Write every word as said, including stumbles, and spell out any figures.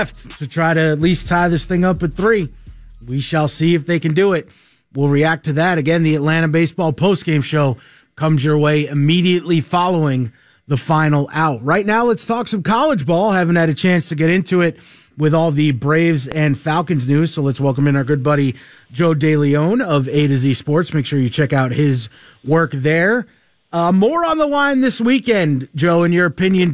to try to at least tie this thing up at three. We shall see if they can do it. We'll react to that. Again, the Atlanta Baseball postgame show comes your way immediately following the final out. Right now, let's talk some college ball. Haven't had a chance to get into it with all the Braves and Falcons news, so let's welcome in our good buddy Joe DeLeon of A to Z Sports. Make sure you check out his work there. Uh, more on the line this weekend, Joe, in your opinion.